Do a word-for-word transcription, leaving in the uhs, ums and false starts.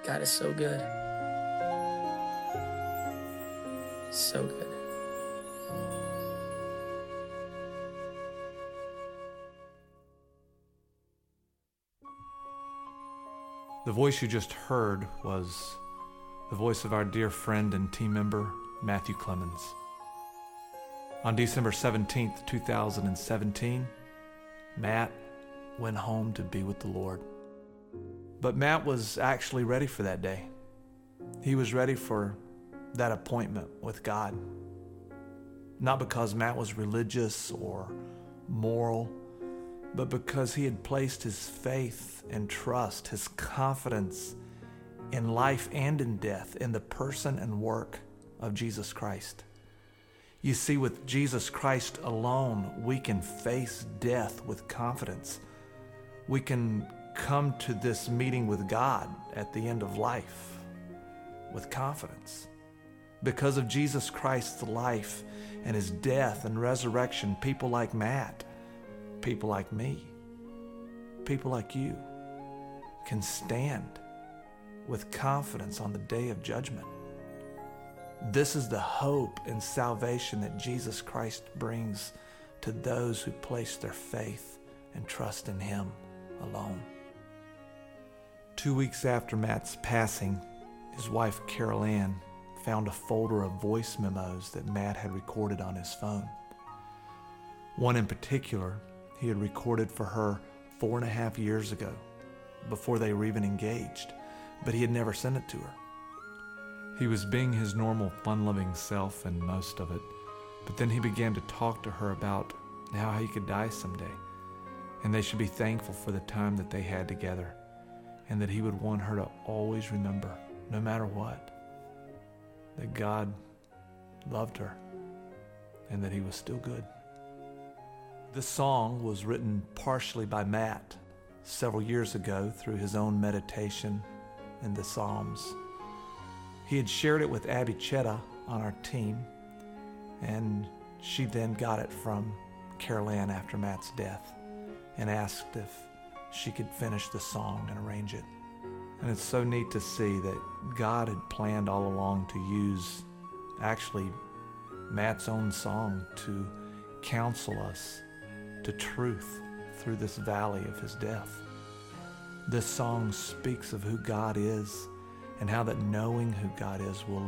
God is so good. So good. The voice you just heard was the voice of our dear friend and team member, Matthew Clemens. On December seventeenth, two thousand seventeen, Matt went home to be with the Lord. But Matt was actually ready for that day. He was ready for that appointment with God. Not because Matt was religious or moral, but because he had placed his faith and trust, his confidence in life and in death, in the person and work of Jesus Christ. You see, with Jesus Christ alone, we can face death with confidence. We can come to this meeting with God at the end of life with confidence. Because of Jesus Christ's life and his death and resurrection, people like Matt, people like me, people like you can stand with confidence on the day of judgment. This is the hope and salvation that Jesus Christ brings to those who place their faith and trust in him alone. Two weeks after Matt's passing, his wife Carol Ann found a folder of voice memos that Matt had recorded on his phone. One in particular he had recorded for her four and a half years ago, before they were even engaged, but he had never sent it to her. He was being his normal fun-loving self in most of it, but then he began to talk to her about how he could die someday, and they should be thankful for the time that they had together, and that he would want her to always remember, no matter what, that God loved her and that he was still good. This song was written partially by Matt several years ago through his own meditation in the Psalms. He had shared it with Abby Chetta on our team, and she then got it from Carol Ann after Matt's death and asked if she could finish the song and arrange it. And it's so neat to see that God had planned all along to use actually Matt's own song to counsel us to truth through this valley of his death. This song speaks of who God is and how that knowing who God is will